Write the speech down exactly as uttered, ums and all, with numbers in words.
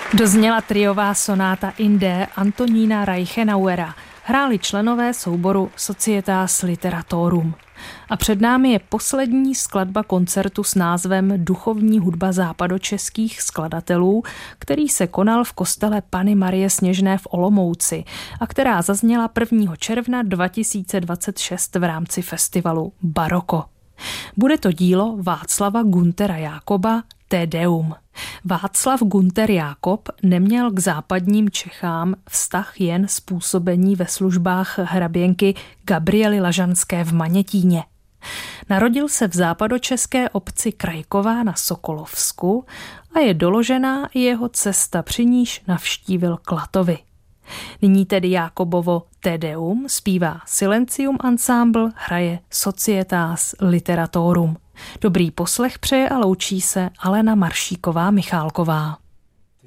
Dozněla triová sonáta in D Antonína Reichenauera. Hráli členové souboru Societas Literatorum. A před námi je poslední skladba koncertu s názvem Duchovní hudba západočeských skladatelů, který se konal v kostele Panny Marie Sněžné v Olomouci a která zazněla prvního června dva tisíce dvacet šest v rámci festivalu Baroko. Bude to dílo Václava Güntera Jákoba Te Deum. Václav Günther Jákob neměl k západním Čechám vztah jen z působení ve službách hraběnky Gabriely Lažanské v Manětíně. Narodil se v západočeské obci Krajková na Sokolovsku a je doložená i jeho cesta, při níž navštívil Klatovy. Nyní tedy Jákobovo Te Deum zpívá Silencium Ensemble, hraje Societas Literatorum. Dobrý poslech přeje a loučí se Alena Maršíková Michálková.